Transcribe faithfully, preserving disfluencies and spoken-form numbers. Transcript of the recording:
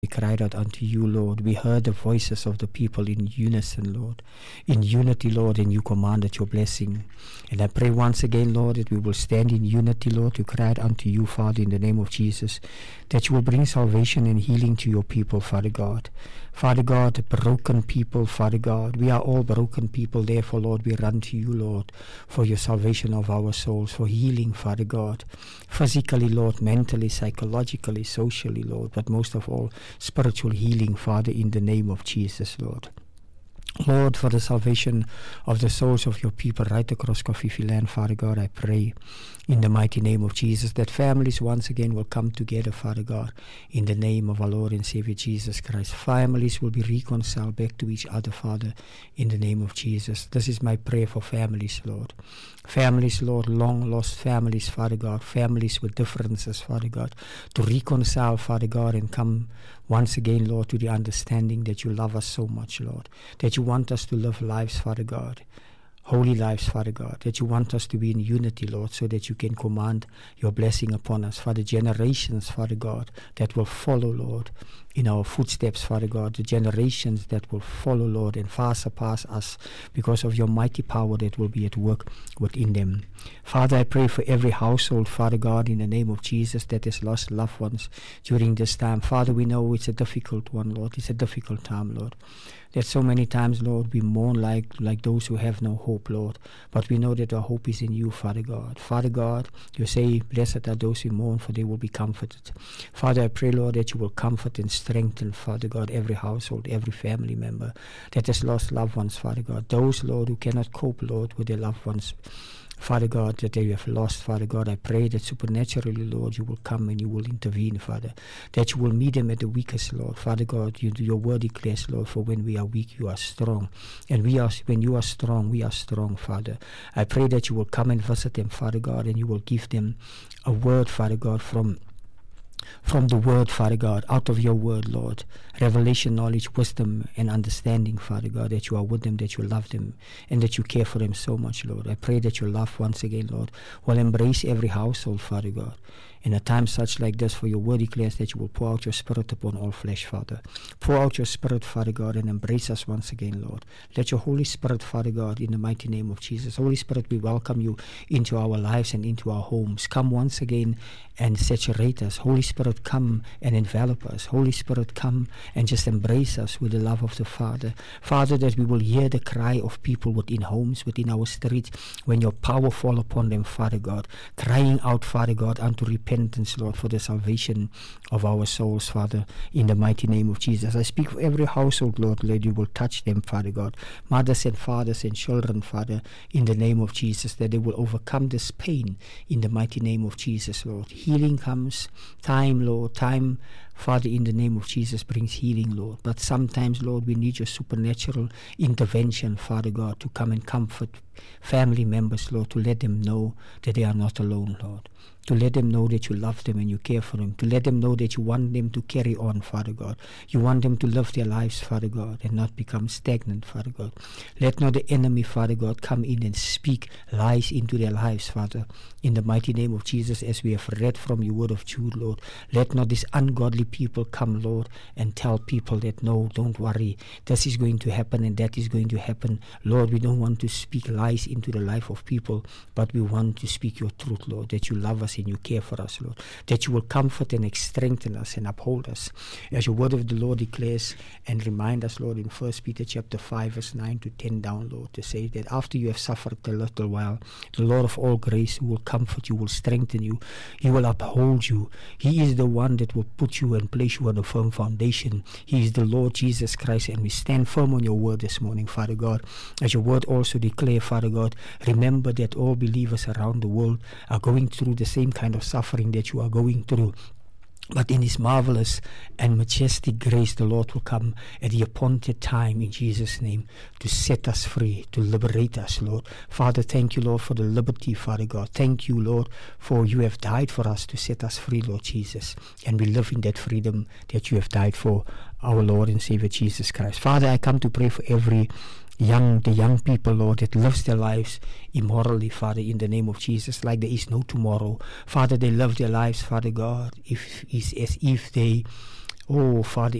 We cried out unto you, Lord. We heard the voices of the people in unison, Lord. In unity, Lord, and you commanded your blessing. And I pray once again, Lord, that we will stand in unity, Lord, to cry out unto you, Father, in the name of Jesus, that you will bring salvation and healing to your people, Father God. Father God, broken people, Father God. We are all broken people, therefore, Lord, we run to you, Lord, for your salvation of our souls, for healing, Father God. Physically, Lord, mentally, psychologically, socially, Lord, but most of all, spiritual healing, Father, in the name of Jesus, Lord. Lord, for the salvation of the souls of your people right across Kofifi land, Father God, I pray in the mighty name of Jesus that families once again will come together, Father God, in the name of our Lord and Savior Jesus Christ. Families will be reconciled back to each other, Father, in the name of Jesus. This is my prayer for families, Lord. Families, Lord, long lost families, Father God, families with differences, Father God, to reconcile, Father God, and come once again, Lord, to the understanding that you love us so much, Lord, that you want us to live lives, Father God, holy lives, Father God, that you want us to be in unity, Lord, so that you can command your blessing upon us for the generations, Father God, that will follow, Lord, in our footsteps, Father God, the generations that will follow, Lord, and far surpass us because of your mighty power that will be at work within them. Father, I pray for every household, Father God, in the name of Jesus, that has lost loved ones during this time. Father, we know it's a difficult one, Lord. It's a difficult time, Lord. That so many times, Lord, we mourn like, like those who have no hope, Lord. But we know that our hope is in you, Father God. Father God, you say, blessed are those who mourn, for they will be comforted. Father, I pray, Lord, that you will comfort and strengthen, Father God, every household, every family member that has lost loved ones, Father God. Those, Lord, who cannot cope, Lord, with their loved ones, Father God, that they have lost, Father God, I pray that supernaturally, Lord, you will come and you will intervene, Father, that you will meet them at the weakest, Lord. Father God, you, your word declares, Lord, for when we are weak, you are strong. And we are, when you are strong, we are strong, Father. I pray that you will come and visit them, Father God, and you will give them a word, Father God, from from the word, Father God, out of your word, Lord, revelation, knowledge, wisdom, and understanding, Father God, that you are with them, that you love them, and that you care for them so much, Lord. I pray that your love once again, Lord, will embrace every household, Father God, in a time such like this, for your word declares that you will pour out your spirit upon all flesh, Father. Pour out your spirit, Father God, and embrace us once again, Lord. Let your Holy Spirit, Father God, in the mighty name of Jesus, Holy Spirit, we welcome you into our lives and into our homes. Come once again and saturate us. Holy Spirit, come and envelop us. Holy Spirit, come and just embrace us with the love of the Father. Father, that we will hear the cry of people within homes, within our streets, when your power fall upon them, Father God, crying out, Father God, unto repentance, Lord, for the salvation of our souls, Father, in the mighty name of Jesus. I speak for every household, Lord, Lord, you will touch them, Father God, mothers and fathers and children, Father, in the name of Jesus, that they will overcome this pain in the mighty name of Jesus, Lord. Healing comes, time, Lord, time, Father, in the name of Jesus, brings healing, Lord. But sometimes, Lord, we need your supernatural intervention, Father God, to come and comfort family members, Lord, to let them know that they are not alone, Lord. To let them know that you love them and you care for them. To let them know that you want them to carry on, Father God. You want them to live their lives, Father God, and not become stagnant, Father God. Let not the enemy, Father God, come in and speak lies into their lives, Father. In the mighty name of Jesus, as we have read from your word of Jude, Lord, let not these ungodly people come, Lord, and tell people that, no, don't worry, this is going to happen and that is going to happen. Lord, we don't want to speak lies into the life of people, but we want to speak your truth, Lord, that you love us and you care for us, Lord, that you will comfort and strengthen us and uphold us. As your word of the Lord declares and remind us, Lord, in First Peter chapter five, verse nine to ten down, Lord, to say that after you have suffered a little while, the Lord of all grace will comfort you, will strengthen you, he will uphold you. He is the one that will put you and place you on a firm foundation. He is the Lord Jesus Christ, and we stand firm on your word this morning, Father God. As your word also declares, Father God, remember that all believers around the world are going through the same kind of suffering that you are going through. But in his marvelous and majestic grace, the Lord will come at the appointed time in Jesus' name to set us free, to liberate us, Lord. Father, thank you, Lord, for the liberty, Father God. Thank you, Lord, for you have died for us to set us free, Lord Jesus. And we live in that freedom that you have died for, our Lord and Savior Jesus Christ. Father, I come to pray for every young, the young people, Lord, that lives their lives immorally, Father, in the name of Jesus, like there is no tomorrow. Father, they live their lives, Father God, if is as if they Oh, Father,